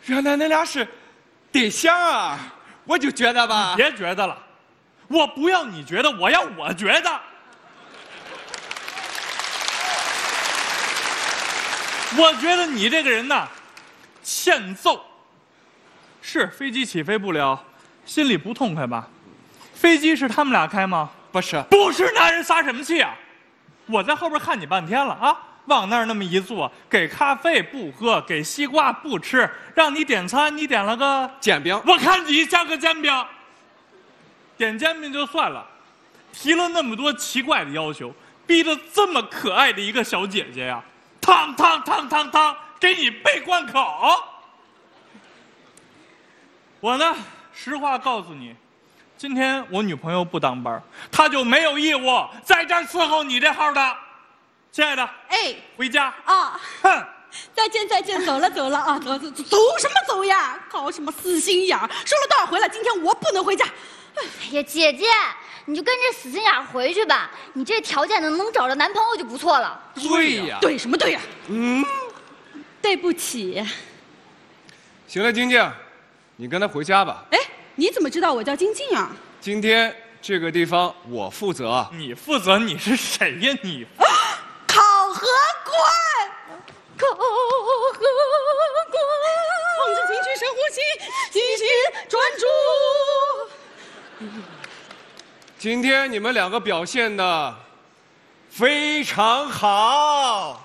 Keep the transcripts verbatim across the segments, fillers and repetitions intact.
原来恁俩是对象啊！我就觉得吧， 别觉得了，我不要你觉得，我要我觉得。我觉得你这个人呐，欠揍。是飞机起飞不了，心里不痛快吧？飞机是他们俩开吗？ 不是， 不是，男人撒什么气啊？我在后边看你半天了啊，往那儿那么一坐，给咖啡不喝，给西瓜不吃，让你点餐，你点了个煎饼。 我看你像个煎饼。点煎饼就算了，提了那么多奇怪的要求，逼得这么可爱的一个小姐姐呀，汤汤汤汤汤，给你背灌口。我呢，实话告诉你，今天我女朋友不当班，她就没有义务在这儿伺候你这号的。亲爱的， 哎， 回家啊！ 哼， 再见再见，走了走了啊，走走走什么走呀？搞什么死心眼儿？说了多少回了，今天我不能回家。 哎呀，姐姐，你就跟着死心眼回去吧。你这条件能能找着男朋友就不错了。 对呀， 对什么对呀？ 嗯， 对不起。 行了，晶晶，你跟他回家吧。 哎，你怎么知道我叫晶晶啊？ 今天这个地方我负责。 你负责？你是谁呀你？ 考核官， 考核官， 控制情绪，深呼吸，继续专注。 今天你们两个表现的非常好。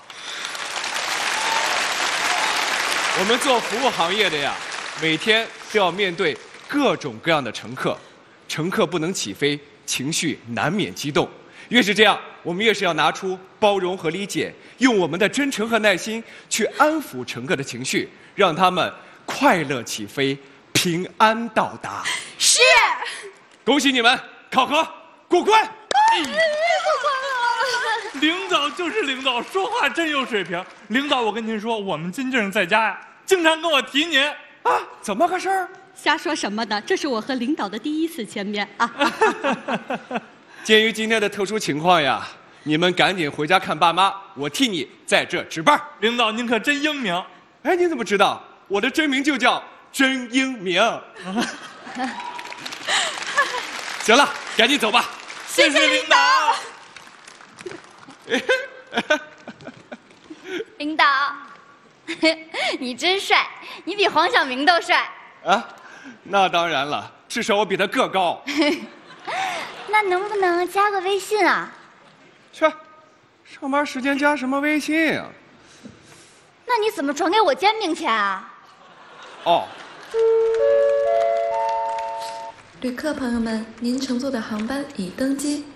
我们做服务行业的呀，每天都要面对各种各样的乘客，乘客不能起飞，情绪难免激动。越是这样，我们越是要拿出包容和理解，用我们的真诚和耐心去安抚乘客的情绪，让他们快乐起飞，平安到达。 是。 恭喜你们考核过关！ 哎，过关了！ 领导就是领导，说话真有水平。领导，我跟您说，我们金静在家呀，经常跟我提您啊，怎么个事儿？ 瞎说什么的，这是我和领导的第一次见面啊！ 鉴于今天的特殊情况呀，你们赶紧回家看爸妈，我替你在这值班。 领导，您可真英明。 哎，你怎么知道？我的真名就叫真英明。行了，赶紧走吧。 谢谢领导。 领导，你真帅，你比黄晓明都帅。 啊，那当然了，至少我比他个高。 那能不能加个微信啊？ 去，上班时间加什么微信啊？ 那你怎么转给我煎饼钱啊？ 哦。 旅客朋友们，您乘坐的航班已登机。